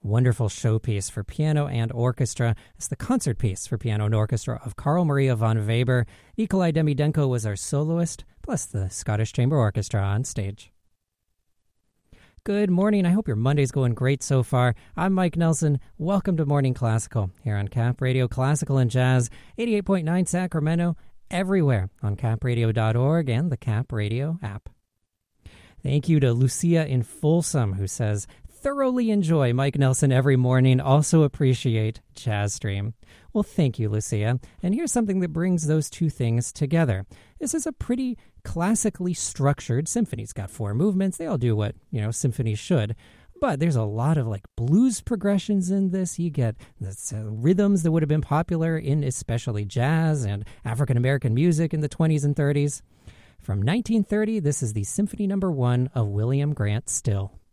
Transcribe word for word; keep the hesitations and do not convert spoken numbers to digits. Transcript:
wonderful showpiece for piano and orchestra. It's the concert piece for piano and orchestra of Carl Maria von Weber. Nikolai Demidenko was our soloist, plus the Scottish Chamber Orchestra on stage. Good morning. I hope your Monday's going great so far. I'm Mike Nelson. Welcome to Morning Classical here on Cap Radio Classical and Jazz, eighty-eight point nine Sacramento, everywhere on cap radio dot org and the Cap Radio app. Thank you to Lucia in Folsom, who says, thoroughly enjoy Mike Nelson every morning. Also appreciate Jazz Stream. Well, thank you, Lucia. And here's something that brings those two things together. This is a pretty classically structured symphony. It's got four movements. They all do what, you know, symphonies should. But there's a lot of like blues progressions in this. You get this, uh, rhythms that would have been popular in especially jazz and African-American music in the twenties and thirties. From nineteen thirty, this is the Symphony Number One of William Grant Still.